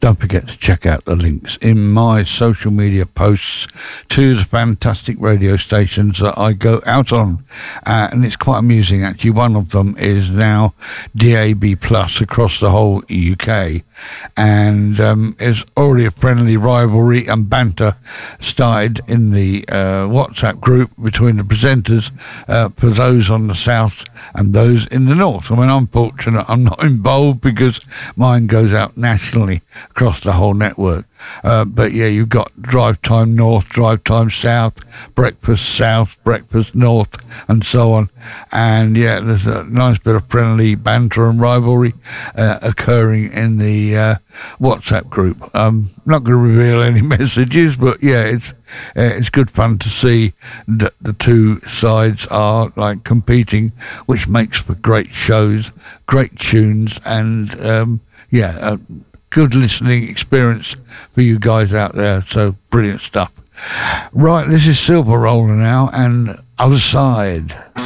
Don't forget to check out the links in my social media posts to the fantastic radio stations that I go out on. And it's quite amusing, actually. One of them is now DAB Plus across the whole UK. And there's already a friendly rivalry and banter started in the WhatsApp group between the presenters for those on the south and those in the north. I mean, I'm fortunate I'm not involved because mine goes out nationally across the whole network. But yeah, you've got Drive Time North, Drive Time South, Breakfast South, Breakfast North, and so on. And yeah, there's a nice bit of friendly banter and rivalry occurring in the WhatsApp group. I'm not going to reveal any messages, but yeah, it's good fun to see that the two sides are like competing, which makes for great shows, great tunes, and good listening experience for you guys out there. So brilliant stuff. Right, this is Silver Roller now, and Other Side.